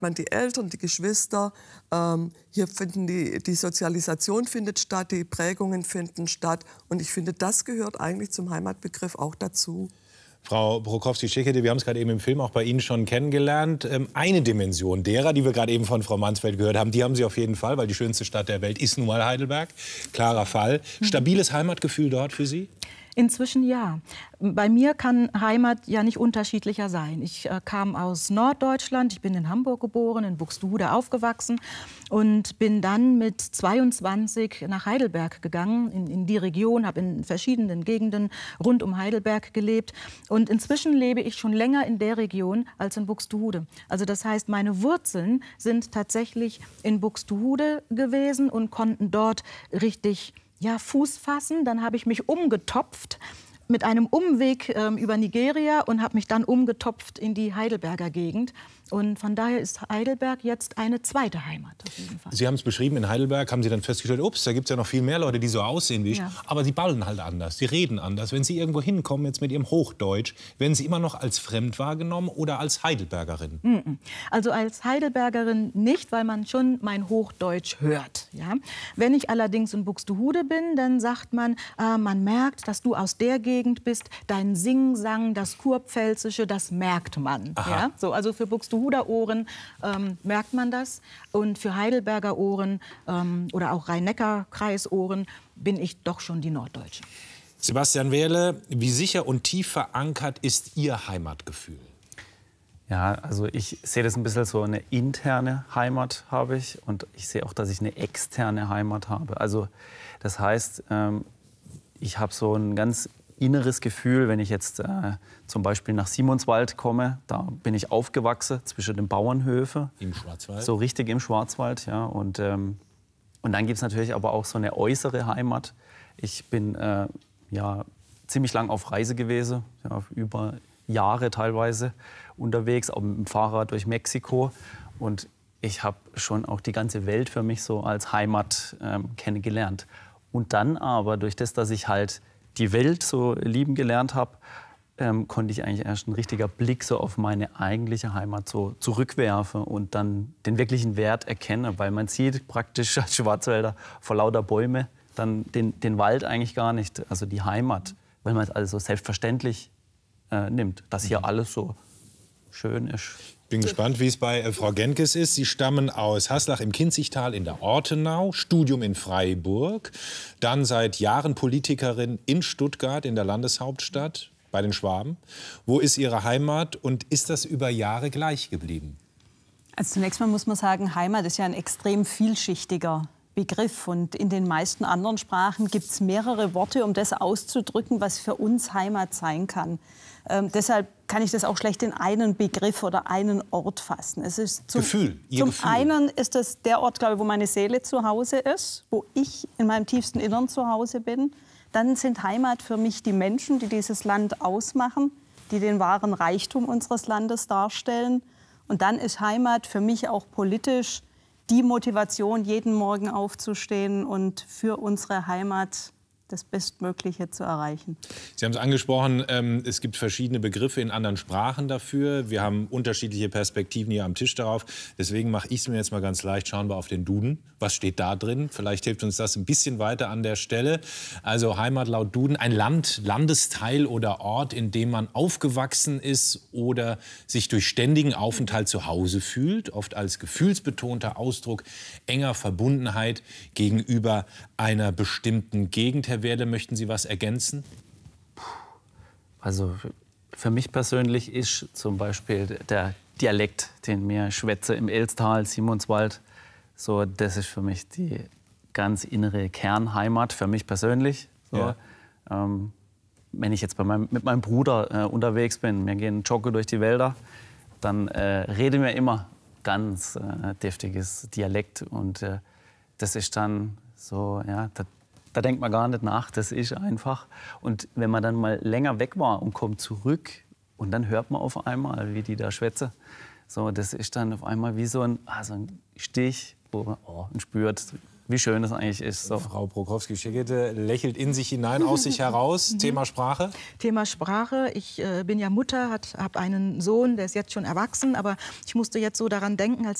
man die Eltern, die Geschwister, hier finden die Sozialisation findet statt, die Prägungen finden statt. Und ich finde, das gehört eigentlich zum Heimatbegriff auch dazu. Frau Brokowski-Szekede, wir haben es gerade eben im Film auch bei Ihnen schon kennengelernt. Eine Dimension derer, die wir gerade eben von Frau Mansfeld gehört haben, die haben Sie auf jeden Fall, weil die schönste Stadt der Welt ist nun mal Heidelberg. Klarer Fall. Stabiles Heimatgefühl dort für Sie? Inzwischen ja. Bei mir kann Heimat ja nicht unterschiedlicher sein. Ich kam aus Norddeutschland, ich bin in Hamburg geboren, in Buxtehude aufgewachsen und bin dann mit 22 nach Heidelberg gegangen, in die Region, habe in verschiedenen Gegenden rund um Heidelberg gelebt. Und inzwischen lebe ich schon länger in der Region als in Buxtehude. Also das heißt, meine Wurzeln sind tatsächlich in Buxtehude gewesen und konnten dort richtig Fuß fassen. Dann habe ich mich umgetopft mit einem Umweg über Nigeria und habe mich dann umgetopft in die Heidelberger Gegend. Und von daher ist Heidelberg jetzt eine zweite Heimat auf jeden Fall. Sie haben es beschrieben, in Heidelberg haben Sie dann festgestellt, ups, da gibt es ja noch viel mehr Leute, die so aussehen wie ich. Ja. Aber sie ballen halt anders, sie reden anders. Wenn Sie irgendwo hinkommen, jetzt mit Ihrem Hochdeutsch, werden Sie immer noch als fremd wahrgenommen oder als Heidelbergerin? Also als Heidelbergerin nicht, weil man schon mein Hochdeutsch hört. Ja? Wenn ich allerdings in Buxtehude bin, dann sagt man, man merkt, dass du aus der Gegend bist, dein Singsang, das Kurpfälzische, das merkt man. Ja? So, also für Buxtehuder Ohren merkt man das. Und für Heidelberger Ohren oder auch Rhein-Neckar-Kreis-Ohren bin ich doch schon die Norddeutsche. Sebastian Wehrle, wie sicher und tief verankert ist Ihr Heimatgefühl? Ja, also ich sehe das ein bisschen so, eine interne Heimat habe ich. Und ich sehe auch, dass ich eine externe Heimat habe. Also das heißt, ich habe so ein ganz inneres Gefühl, wenn ich jetzt zum Beispiel nach Simonswald komme, da bin ich aufgewachsen zwischen den Bauernhöfen. Im Schwarzwald? So richtig im Schwarzwald, ja. Und dann gibt es natürlich aber auch so eine äußere Heimat. Ich bin ziemlich lang auf Reise gewesen, über Jahre teilweise unterwegs, auch mit dem Fahrrad durch Mexiko. Und ich habe schon auch die ganze Welt für mich so als Heimat kennengelernt. Und dann aber, durch das, dass ich halt die Welt so lieben gelernt habe, konnte ich eigentlich erst einen richtigen Blick so auf meine eigentliche Heimat so zurückwerfen und dann den wirklichen Wert erkennen, weil man sieht praktisch als Schwarzwälder vor lauter Bäume dann den Wald eigentlich gar nicht, also die Heimat, weil man es alles so selbstverständlich nimmt, dass hier alles so schön ist. Ich bin gespannt, wie es bei Frau Genkes ist. Sie stammen aus Haslach im Kinzigtal in der Ortenau, Studium in Freiburg, dann seit Jahren Politikerin in Stuttgart, in der Landeshauptstadt, bei den Schwaben. Wo ist Ihre Heimat und ist das über Jahre gleich geblieben? Also zunächst mal muss man sagen, Heimat ist ja ein extrem vielschichtiger Begriff. Und in den meisten anderen Sprachen gibt es mehrere Worte, um das auszudrücken, was für uns Heimat sein kann. Deshalb kann ich das auch schlecht in einen Begriff oder einen Ort fassen. Es ist Gefühl, Ihr Gefühl. einen ist das der Ort, glaube ich, wo meine Seele zu Hause ist, wo ich in meinem tiefsten Innern zu Hause bin. Dann sind Heimat für mich die Menschen, die dieses Land ausmachen, die den wahren Reichtum unseres Landes darstellen. Und dann ist Heimat für mich auch politisch die Motivation, jeden Morgen aufzustehen und für unsere Heimat das Bestmögliche zu erreichen. Sie haben es angesprochen, es gibt verschiedene Begriffe in anderen Sprachen dafür. Wir haben unterschiedliche Perspektiven hier am Tisch darauf. Deswegen mache ich es mir jetzt mal ganz leicht. Schauen wir auf den Duden. Was steht da drin? Vielleicht hilft uns das ein bisschen weiter an der Stelle. Also Heimat laut Duden, ein Land, Landesteil oder Ort, in dem man aufgewachsen ist oder sich durch ständigen Aufenthalt zu Hause fühlt. Oft als gefühlsbetonter Ausdruck enger Verbundenheit gegenüber einer bestimmten Gegend. Herr Wehrle, möchten Sie was ergänzen? Also für mich persönlich ist zum Beispiel der Dialekt, den wir schwätze im Elstal, Simonswald, so, das ist für mich die ganz innere Kernheimat, für mich persönlich. So. Ja. Wenn ich jetzt mit meinem Bruder unterwegs bin, wir gehen joggen durch die Wälder, dann reden wir immer ganz deftiges Dialekt und das ist dann so, ja, da denkt man gar nicht nach, das ist einfach. Und wenn man dann mal länger weg war und kommt zurück und dann hört man auf einmal, wie die da schwätzen. So, das ist dann auf einmal wie so ein Stich, wo man spürt, wie schön es eigentlich ist. So. Frau Prokowski-Schickete lächelt in sich hinein, aus sich heraus. Thema Sprache? Thema Sprache. Ich bin ja Mutter, habe einen Sohn, der ist jetzt schon erwachsen. Aber ich musste jetzt so daran denken, als